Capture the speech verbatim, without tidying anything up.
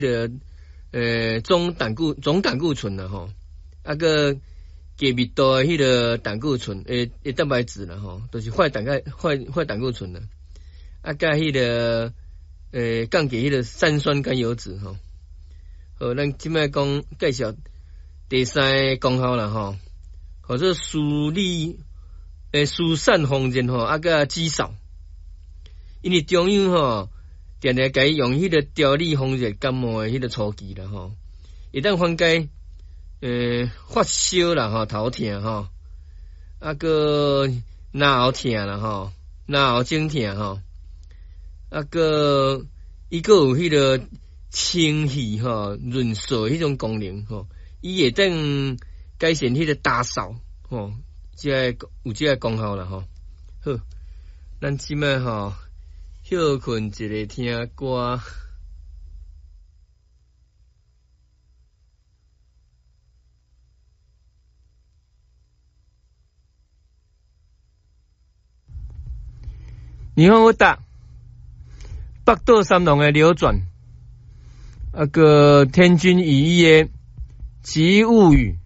的呃总胆固总胆固醇啦吼，啊个低密度的迄个胆固醇诶诶蛋白质啦吼，都、就是坏胆钙坏坏胆固醇啦，啊甲迄个诶降低迄个三酸甘油脂吼。好，咱即摆讲介绍第三个功效啦吼，或者疏理诶疏散风热吼，啊甲减少，因为中央吼定定甲伊用迄个调理风热感冒诶迄个初期啦吼，一旦缓解诶发烧啦吼，头痛吼，啊个脑后痛啦吼，脑后肿痛吼，啊个伊个有迄个清气吼、润燥迄种功能吼，伊会当改善迄个打扫吼，即个有即个功效啦吼。好，咱即摆吼休困一下听歌。你看我答北斗三龙的流转，那个天君羽衣的《极物语》。